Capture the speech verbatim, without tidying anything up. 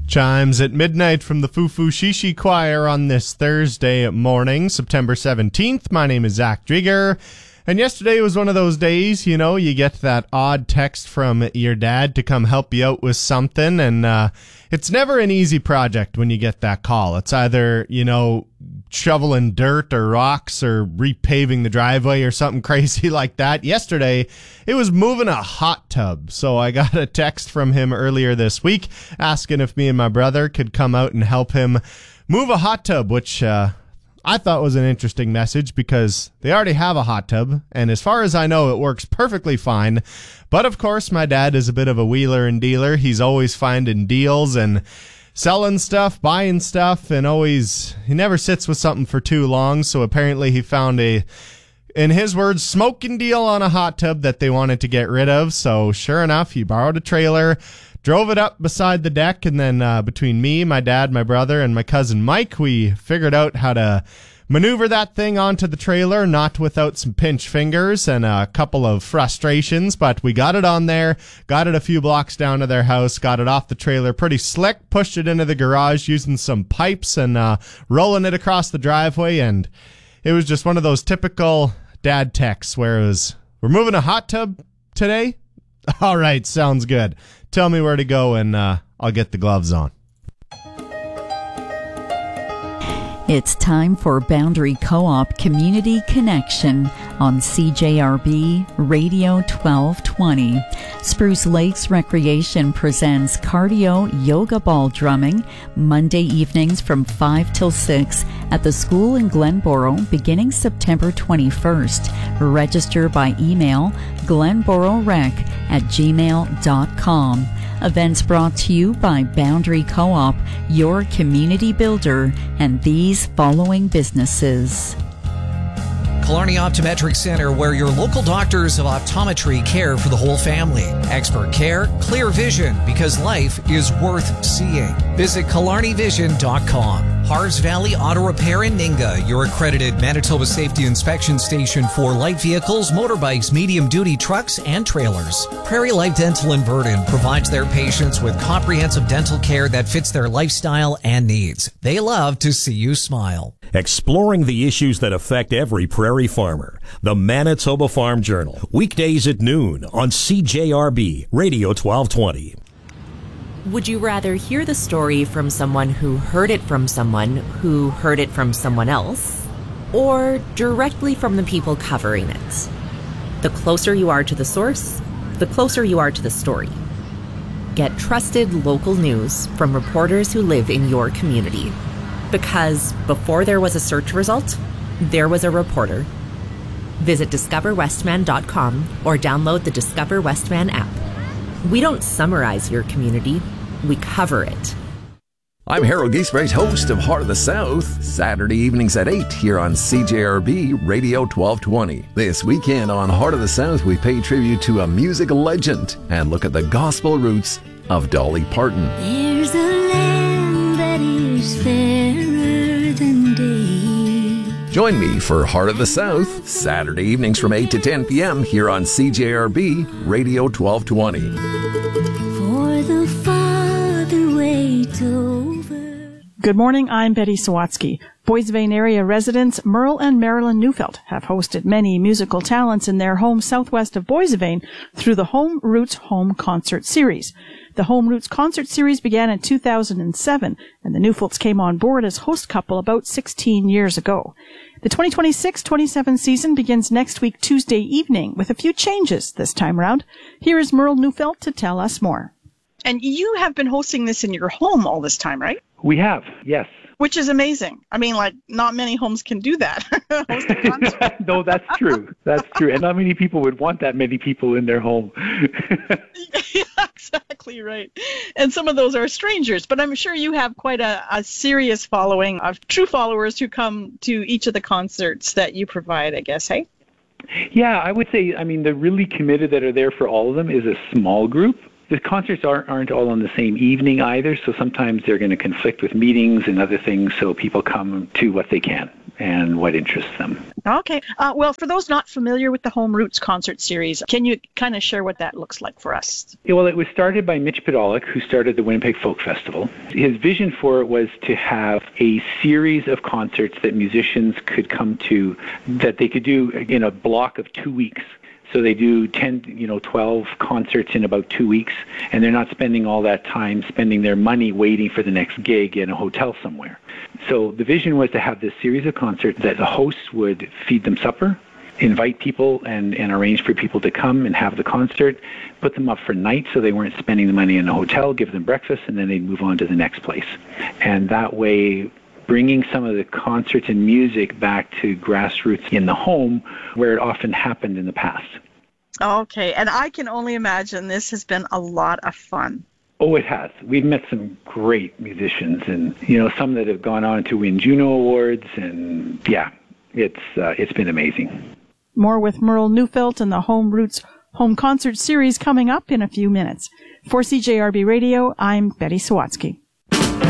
Chimes at midnight from the Fufu Shishi Choir on this Thursday morning, September seventeenth. My name is Zach Drieger, and yesterday was one of those days, you know, you get that odd text from your dad to come help you out with something, and uh, it's never an easy project when you get that call. It's either, you know, shoveling dirt or rocks or repaving the driveway or something crazy like that. Yesterday, it was moving a hot tub. So I got a text from him earlier this week asking if me and my brother could come out and help him move a hot tub, which uh, I thought was an interesting message because they already have a hot tub. And as far as I know, it works perfectly fine. But of course, my dad is a bit of a wheeler and dealer. He's always finding deals and selling stuff, buying stuff, and always, he never sits with something for too long. So apparently he found a, in his words, smoking deal on a hot tub that they wanted to get rid of. So sure enough, he borrowed a trailer, drove it up beside the deck, and then uh, between me, my dad, my brother, and my cousin Mike, we figured out how to maneuver that thing onto the trailer, not without some pinch fingers and a couple of frustrations, but we got it on there, got it a few blocks down to their house, got it off the trailer pretty slick, pushed it into the garage using some pipes and uh, rolling it across the driveway, and it was just one of those typical dad texts where it was, we're moving a hot tub today? All right, sounds good. Tell me where to go and uh, I'll get the gloves on. It's time for Boundary Co-op Community Connection on C J R B Radio twelve twenty. Spruce Lakes Recreation presents cardio yoga ball drumming Monday evenings from five till six at the school in Glenboro beginning September twenty-first. Register by email glenbororec at gmail dot com. Events brought to you by Boundary Co-op, your community builder, and these following businesses. Killarney Optometric Center, where your local doctors of optometry care for the whole family. Expert care, clear vision, because life is worth seeing. Visit killarney vision dot com. Harves Valley Auto Repair in Ninga, your accredited Manitoba Safety Inspection Station for light vehicles, motorbikes, medium-duty trucks, and trailers. Prairie Life Dental in Verdon provides their patients with comprehensive dental care that fits their lifestyle and needs. They love to see you smile. Exploring the issues that affect every prairie farmer. The Manitoba Farm Journal. Weekdays at noon on C J R B Radio twelve twenty. Would you rather hear the story from someone who heard it from someone who heard it from someone else, or directly from the people covering it? The closer you are to the source, the closer you are to the story. Get trusted local news from reporters who live in your community. Because before there was a search result, there was a reporter. Visit discover westman dot com or download the Discover Westman app. We don't summarize your community, we cover it. I'm Harold Giesbrecht, host of Heart of the South, Saturday evenings at eight here on C J R B Radio twelve twenty. This weekend on Heart of the South, we pay tribute to a music legend and look at the gospel roots of Dolly Parton. There's a land that is fairer than day. Join me for Heart of the South, Saturday evenings from eight to ten p.m. here on C J R B Radio twelve twenty. For the Father waits over. Good morning, I'm Betty Sawatsky. Boissevain area residents Merle and Marilyn Neufeld have hosted many musical talents in their home southwest of Boissevain through the Home Roots Home Concert Series. The Home Roots Concert Series began in two thousand seven, and the Neufelds came on board as host couple about sixteen years ago. The twenty twenty-six twenty-seven season begins next week Tuesday evening with a few changes this time around. Here is Merle Neufeld to tell us more. And you have been hosting this in your home all this time, right? We have, yes. Which is amazing. I mean, like, not many homes can do that. Host a concert. No, that's true. That's true. And not many people would want that many people in their home. Yeah, exactly right. And some of those are strangers, but I'm sure you have quite a, a serious following of true followers who come to each of the concerts that you provide, I guess, hey? Yeah, I would say, I mean, the really committed that are there for all of them is a small group. The concerts aren't, aren't all on the same evening either, so sometimes they're going to conflict with meetings and other things, so people come to what they can and what interests them. Okay. Uh, well, for those not familiar with the Home Roots concert series, can you kind of share what that looks like for us? Yeah, well, it was started by Mitch Podolak, who started the Winnipeg Folk Festival. His vision for it was to have a series of concerts that musicians could come to, that they could do in a block of two weeks. So they do ten, you know, twelve concerts in about two weeks, and they're not spending all that time spending their money waiting for the next gig in a hotel somewhere. So the vision was to have this series of concerts that the hosts would feed them supper, invite people and, and arrange for people to come and have the concert, put them up for night so they weren't spending the money in a hotel, give them breakfast, and then they'd move on to the next place. And that way, bringing some of the concerts and music back to grassroots in the home where it often happened in the past. Okay, and I can only imagine this has been a lot of fun. Oh, it has. We've met some great musicians, and you know, some that have gone on to win Juno Awards, and yeah, it's uh, it's been amazing. More with Merle Neufeld and the Home Roots Home Concert Series coming up in a few minutes. For C J R B Radio, I'm Betty Sawatsky.